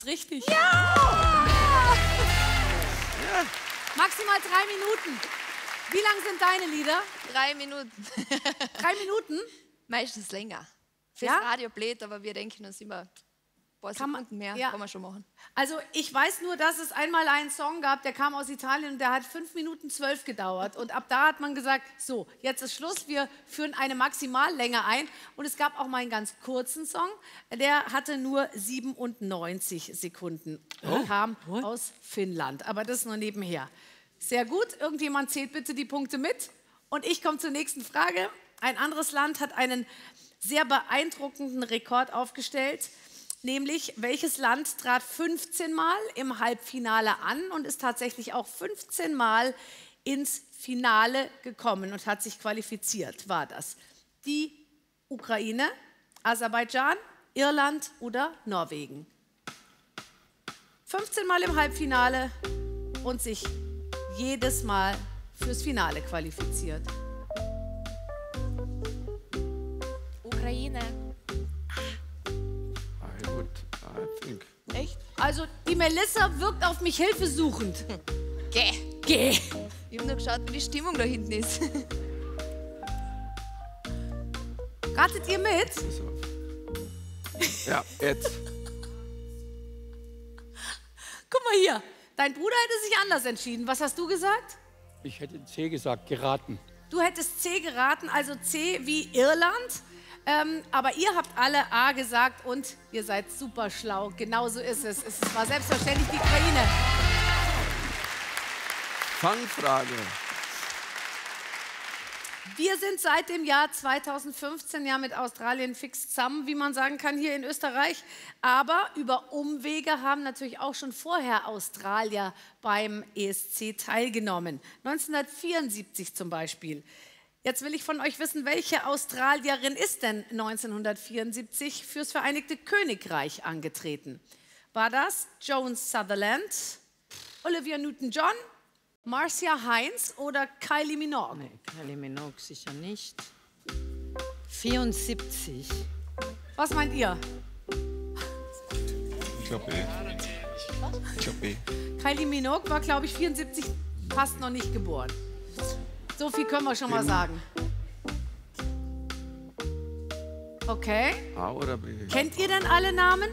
Richtig. Ja! Ja. Maximal 3 Minuten. Wie lang sind deine Lieder? 3 Minuten. 3 Minuten? Meistens länger. Fürs Ja? Radio blöd, aber wir denken uns immer, ein paar Sekunden mehr kann man schon machen. Also ich weiß nur, dass es einmal einen Song gab, der kam aus Italien und der hat 5 Minuten 12 gedauert. Und ab da hat man gesagt, so, jetzt ist Schluss, wir führen eine Maximallänge ein. Und es gab auch mal einen ganz kurzen Song, der hatte nur 97 Sekunden. Kam aus Finnland, aber das nur nebenher. Sehr gut, irgendjemand zählt bitte die Punkte mit. Und ich komme zur nächsten Frage. Ein anderes Land hat einen sehr beeindruckenden Rekord aufgestellt. Nämlich, welches Land trat 15 Mal im Halbfinale an und ist tatsächlich auch 15 Mal ins Finale gekommen und hat sich qualifiziert? War das die Ukraine, Aserbaidschan, Irland oder Norwegen? 15 Mal im Halbfinale und sich jedes Mal fürs Finale qualifiziert. Ukraine. I think. Echt? Also die Melissa wirkt auf mich hilfesuchend. Geh. Geh. Ich habe nur geschaut, wie die Stimmung da hinten ist. Ratet ihr mit? Ja, jetzt. Guck mal hier. Dein Bruder hätte sich anders entschieden. Was hast du gesagt? Ich hätte C gesagt, geraten. Du hättest C geraten, also C wie Irland. Aber ihr habt alle A gesagt und ihr seid super schlau. Genauso ist es. Es war selbstverständlich die Ukraine. Fangfrage. Wir sind seit dem Jahr 2015 ja mit Australien fix zusammen, wie man sagen kann, hier in Österreich. Aber über Umwege haben natürlich auch schon vorher Australier beim ESC teilgenommen. 1974 zum Beispiel. Jetzt will ich von euch wissen, welche Australierin ist denn 1974 fürs Vereinigte Königreich angetreten? War das Joan Sutherland, Olivia Newton-John, Marcia Hines oder Kylie Minogue? Nee, Kylie Minogue sicher nicht. 74. Was meint ihr? Ich glaube B. Ich glaube B. Kylie Minogue war, glaube ich, 74, fast noch nicht geboren. So viel können wir schon mal sagen. Okay. A oder B? Kennt ihr denn alle Namen?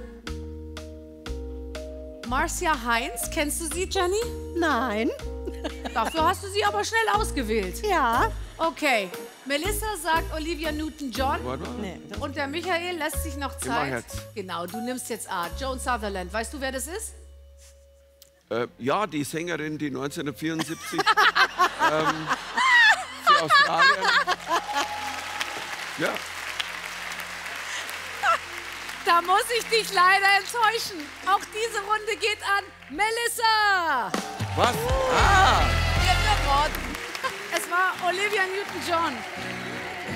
Marcia Hines, kennst du sie, Jenny? Nein. Dafür hast du sie aber schnell ausgewählt. Ja. Okay. Melissa sagt Olivia Newton-John. Nee, Und der Michael lässt sich noch Zeit. jetzt. Genau, du nimmst jetzt A. Joan Sutherland. Weißt du, wer das ist? Ja, die Sängerin, die 1974 für Australien. Ja. Da muss ich dich leider enttäuschen. Auch diese Runde geht an Melissa. Was? Ah! Es war Olivia Newton-John.